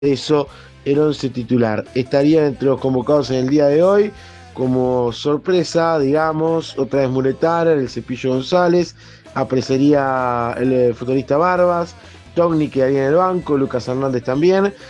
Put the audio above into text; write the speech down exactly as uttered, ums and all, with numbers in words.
eso el once titular. Estaría entre los convocados en el día de hoy. Como sorpresa, digamos, otra vez Muletara, el Cepillo González, aparecería el eh, futbolista Barbas, Togni quedaría en el banco, Lucas Hernández también.